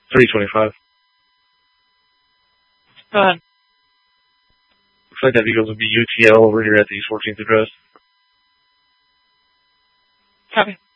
325. Go ahead. Looks like that vehicle would be UTL over here at the 14th address. Copy.